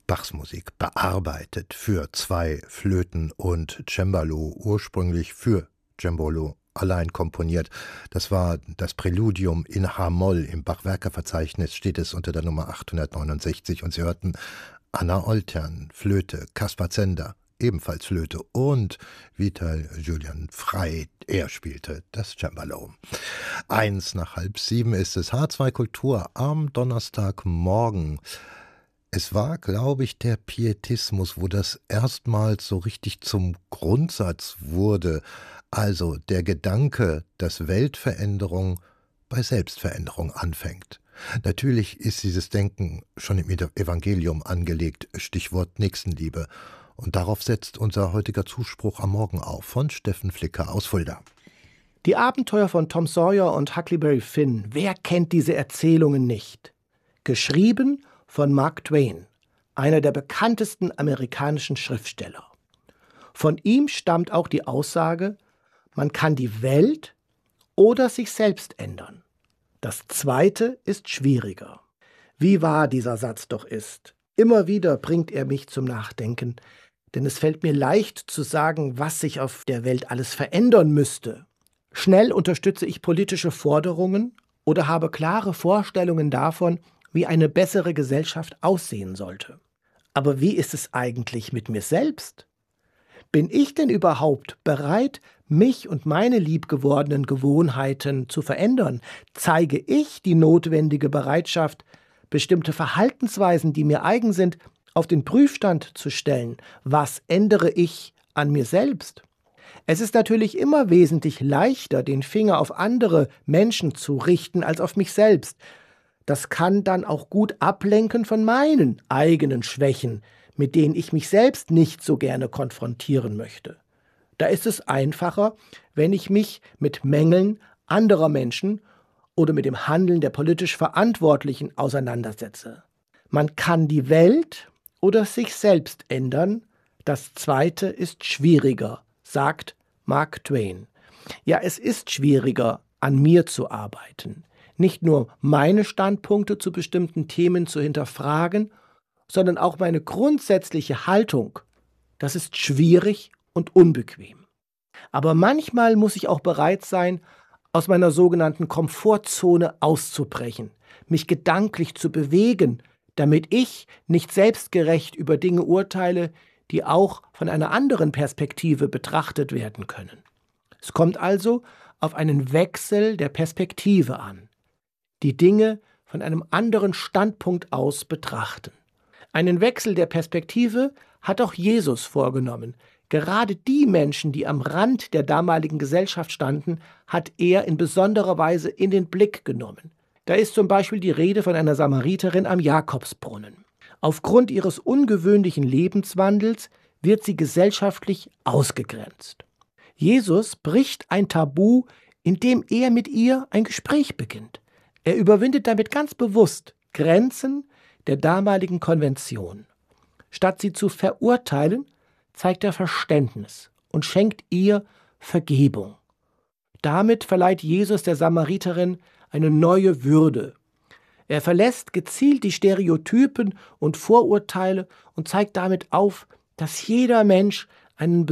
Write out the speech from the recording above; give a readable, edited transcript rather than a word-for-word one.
Bachs Musik bearbeitet für 2 Flöten und Cembalo, ursprünglich für Cembalo allein komponiert. Das war das Präludium in H-Moll. Im Bach-Werke-Verzeichnis steht es unter der Nummer 869 und Sie hörten Anna Oltern, Flöte, Kaspar Zender, ebenfalls Flöte und Vital Julian Frey, er spielte das Cembalo. 6:01 ist es, H2 Kultur am Donnerstagmorgen. Es war, glaube ich, der Pietismus, wo das erstmals so richtig zum Grundsatz wurde. Also der Gedanke, dass Weltveränderung bei Selbstveränderung anfängt. Natürlich ist dieses Denken schon im Evangelium angelegt, Stichwort Nächstenliebe. Und darauf setzt unser heutiger Zuspruch am Morgen auf, von Steffen Flicker aus Fulda. Die Abenteuer von Tom Sawyer und Huckleberry Finn, wer kennt diese Erzählungen nicht? Geschrieben von Mark Twain, einer der bekanntesten amerikanischen Schriftsteller. Von ihm stammt auch die Aussage, man kann die Welt oder sich selbst ändern. Das Zweite ist schwieriger. Wie wahr dieser Satz doch ist. Immer wieder bringt er mich zum Nachdenken, denn es fällt mir leicht zu sagen, was sich auf der Welt alles verändern müsste. Schnell unterstütze ich politische Forderungen oder habe klare Vorstellungen davon, wie eine bessere Gesellschaft aussehen sollte. Aber wie ist es eigentlich mit mir selbst? Bin ich denn überhaupt bereit, mich und meine liebgewordenen Gewohnheiten zu verändern? Zeige ich die notwendige Bereitschaft, bestimmte Verhaltensweisen, die mir eigen sind, auf den Prüfstand zu stellen? Was ändere ich an mir selbst? Es ist natürlich immer wesentlich leichter, den Finger auf andere Menschen zu richten, als auf mich selbst. Das kann dann auch gut ablenken von meinen eigenen Schwächen, mit denen ich mich selbst nicht so gerne konfrontieren möchte. Da ist es einfacher, wenn ich mich mit Mängeln anderer Menschen oder mit dem Handeln der politisch Verantwortlichen auseinandersetze. Man kann die Welt oder sich selbst ändern, das Zweite ist schwieriger, sagt Mark Twain. Ja, es ist schwieriger, an mir zu arbeiten, nicht nur meine Standpunkte zu bestimmten Themen zu hinterfragen, sondern auch meine grundsätzliche Haltung. Das ist schwierig und unbequem. Aber manchmal muss ich auch bereit sein, aus meiner sogenannten Komfortzone auszubrechen, mich gedanklich zu bewegen, damit ich nicht selbstgerecht über Dinge urteile, die auch von einer anderen Perspektive betrachtet werden können. Es kommt also auf einen Wechsel der Perspektive an, die Dinge von einem anderen Standpunkt aus betrachten. Einen Wechsel der Perspektive hat auch Jesus vorgenommen. Gerade die Menschen, die am Rand der damaligen Gesellschaft standen, hat er in besonderer Weise in den Blick genommen. Da ist zum Beispiel die Rede von einer Samariterin am Jakobsbrunnen. Aufgrund ihres ungewöhnlichen Lebenswandels wird sie gesellschaftlich ausgegrenzt. Jesus bricht ein Tabu, indem er mit ihr ein Gespräch beginnt. Er überwindet damit ganz bewusst Grenzen der damaligen Konvention. Statt sie zu verurteilen, zeigt er Verständnis und schenkt ihr Vergebung. Damit verleiht Jesus der Samariterin eine neue Würde. Er verlässt gezielt die Stereotypen und Vorurteile und zeigt damit auf, dass jeder Mensch einen